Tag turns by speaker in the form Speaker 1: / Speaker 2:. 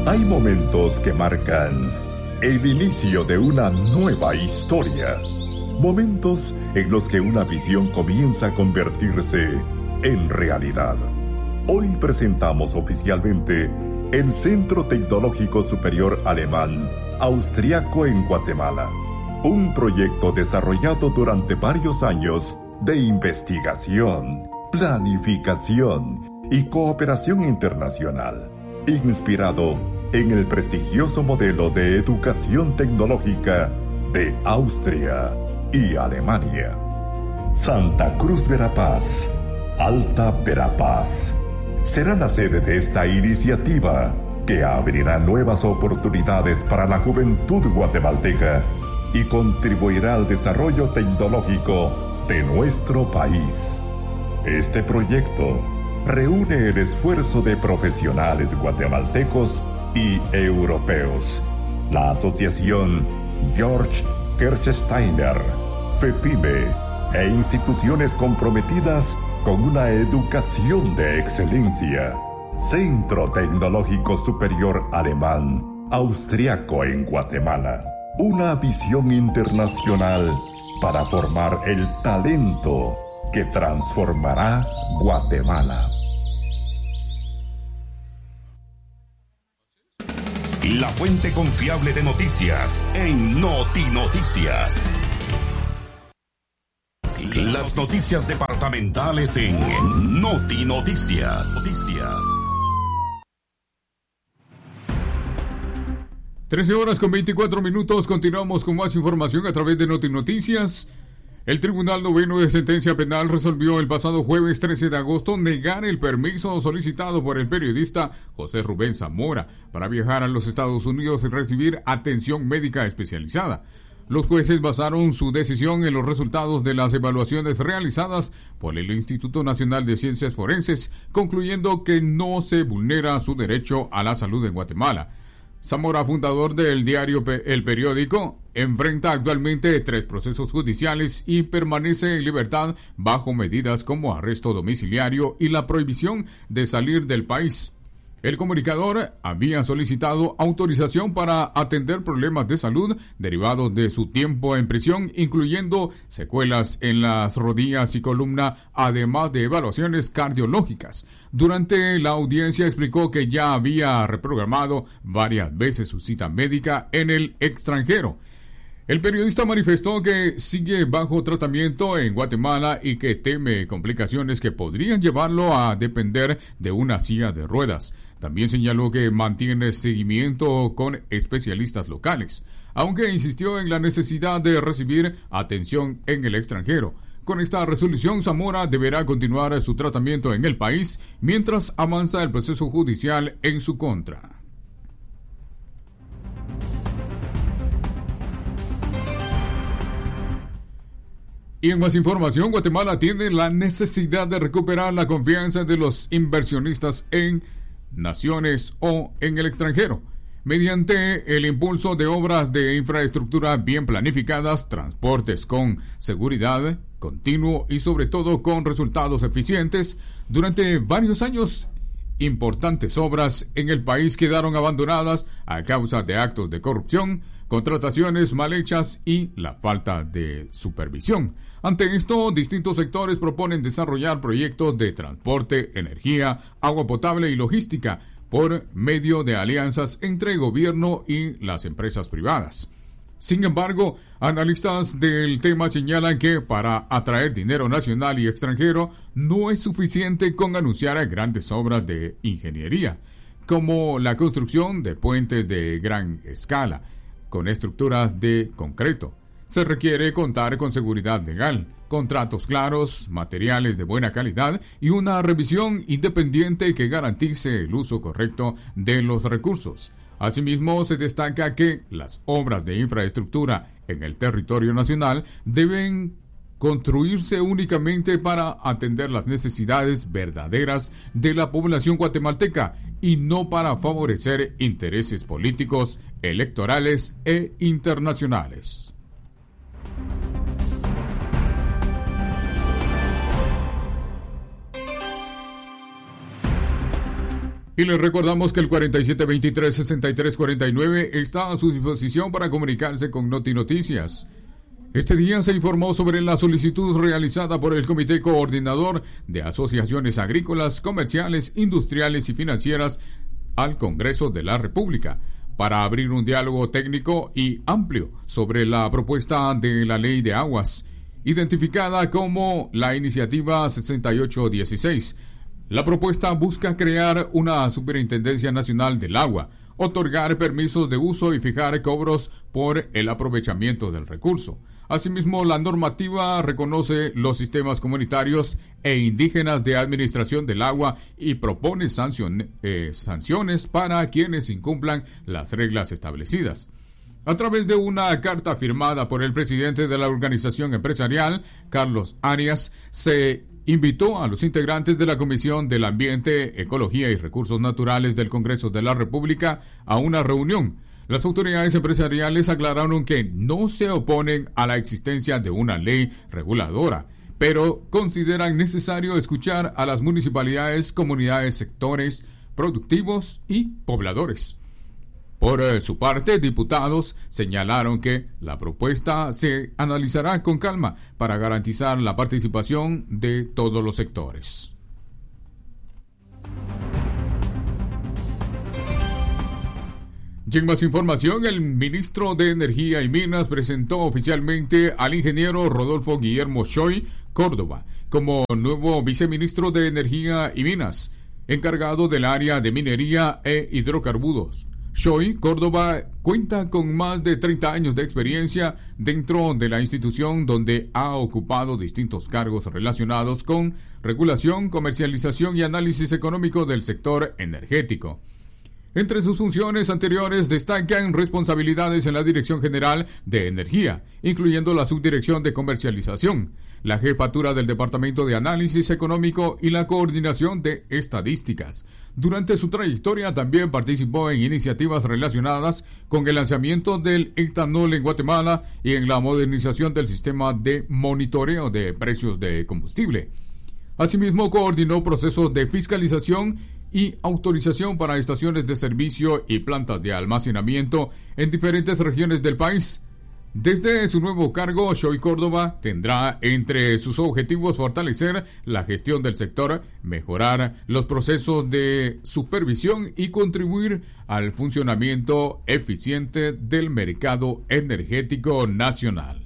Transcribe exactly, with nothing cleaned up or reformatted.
Speaker 1: Hay momentos que marcan el inicio de una nueva historia. Momentos en los que una visión comienza a convertirse en realidad. Hoy presentamos oficialmente el Centro Tecnológico Superior Alemán Austriaco en Guatemala. Un proyecto desarrollado durante varios años de investigación, planificación y cooperación internacional, inspirado en el prestigioso modelo de educación tecnológica de Austria y Alemania. Santa Cruz Verapaz, Alta Verapaz, será la sede de esta iniciativa que abrirá nuevas oportunidades para la juventud guatemalteca y contribuirá al desarrollo tecnológico de nuestro país. Este proyecto reúne el esfuerzo de profesionales guatemaltecos y europeos, la Asociación Georg Kirchsteiner, FEPIME e instituciones comprometidas con una educación de excelencia. Centro Tecnológico Superior Alemán Austriaco en Guatemala. Una visión internacional para formar el talento que transformará Guatemala.
Speaker 2: La fuente confiable de noticias en Noti Noticias. Las noticias departamentales en Noti Noticias. Noticias.
Speaker 3: trece horas con veinticuatro minutos. Continuamos con más información a través de Noti Noticias. El Tribunal Noveno de Sentencia Penal resolvió el pasado jueves trece de agosto negar el permiso solicitado por el periodista José Rubén Zamora para viajar a los Estados Unidos y recibir atención médica especializada. Los jueces basaron su decisión en los resultados de las evaluaciones realizadas por el Instituto Nacional de Ciencias Forenses, concluyendo que no se vulnera su derecho a la salud en Guatemala. Zamora, fundador del diario El Periódico, enfrenta actualmente tres procesos judiciales y permanece en libertad bajo medidas como arresto domiciliario y la prohibición de salir del país. El comunicador había solicitado autorización para atender problemas de salud derivados de su tiempo en prisión, incluyendo secuelas en las rodillas y columna, además de evaluaciones cardiológicas. Durante la audiencia explicó que ya había reprogramado varias veces su cita médica en el extranjero. El periodista manifestó que sigue bajo tratamiento en Guatemala y que teme complicaciones que podrían llevarlo a depender de una silla de ruedas. También señaló que mantiene seguimiento con especialistas locales, aunque insistió en la necesidad de recibir atención en el extranjero. Con esta resolución, Zamora deberá continuar su tratamiento en el país mientras avanza el proceso judicial en su contra. Y en más información, Guatemala tiene la necesidad de recuperar la confianza de los inversionistas en naciones o en el extranjero, mediante el impulso de obras de infraestructura bien planificadas, transportes con seguridad, continuo y sobre todo con resultados eficientes. Durante varios años, importantes obras en el país quedaron abandonadas a causa de actos de corrupción, contrataciones mal hechas y la falta de supervisión. Ante esto, distintos sectores proponen desarrollar proyectos de transporte, energía, agua potable y logística por medio de alianzas entre el gobierno y las empresas privadas. Sin embargo, analistas del tema señalan que para atraer dinero nacional y extranjero no es suficiente con anunciar grandes obras de ingeniería, como la construcción de puentes de gran escala, con estructuras de concreto. Se requiere contar con seguridad legal, contratos claros, materiales de buena calidad y una revisión independiente que garantice el uso correcto de los recursos. Asimismo, se destaca que las obras de infraestructura en el territorio nacional deben construirse únicamente para atender las necesidades verdaderas de la población guatemalteca y no para favorecer intereses políticos, electorales e internacionales. Y les recordamos que el cuarenta y siete veintitrés sesenta y tres cuarenta y nueve está a su disposición para comunicarse con Noti Noticias. Este día se informó sobre la solicitud realizada por el Comité Coordinador de Asociaciones Agrícolas, Comerciales, Industriales y Financieras al Congreso de la República para abrir un diálogo técnico y amplio sobre la propuesta de la Ley de Aguas, identificada como la Iniciativa sesenta y ocho dieciséis. La propuesta busca crear una Superintendencia Nacional del Agua, otorgar permisos de uso y fijar cobros por el aprovechamiento del recurso. Asimismo, la normativa reconoce los sistemas comunitarios e indígenas de administración del agua y propone sancion, eh, sanciones para quienes incumplan las reglas establecidas. A través de una carta firmada por el presidente de la organización empresarial, Carlos Arias, se invitó a los integrantes de la Comisión del Ambiente, Ecología y Recursos Naturales del Congreso de la República a una reunión. Las autoridades empresariales aclararon que no se oponen a la existencia de una ley reguladora, pero consideran necesario escuchar a las municipalidades, comunidades, sectores productivos y pobladores. Por su parte, diputados señalaron que la propuesta se analizará con calma para garantizar la participación de todos los sectores. Y en más información, el ministro de Energía y Minas presentó oficialmente al ingeniero Rodolfo Guillermo Shoy Córdoba como nuevo viceministro de Energía y Minas, encargado del área de minería e hidrocarburos. Shoy Córdoba cuenta con más de treinta años de experiencia dentro de la institución, donde ha ocupado distintos cargos relacionados con regulación, comercialización y análisis económico del sector energético. Entre sus funciones anteriores destacan responsabilidades en la Dirección General de Energía, incluyendo la Subdirección de Comercialización, la jefatura del Departamento de Análisis Económico y la coordinación de estadísticas. Durante su trayectoria también participó en iniciativas relacionadas con el lanzamiento del etanol en Guatemala y en la modernización del sistema de monitoreo de precios de combustible. Asimismo, coordinó procesos de fiscalización y autorización para estaciones de servicio y plantas de almacenamiento en diferentes regiones del país. Desde su nuevo cargo, Shoy Córdoba tendrá entre sus objetivos fortalecer la gestión del sector, mejorar los procesos de supervisión y contribuir al funcionamiento eficiente del mercado energético nacional.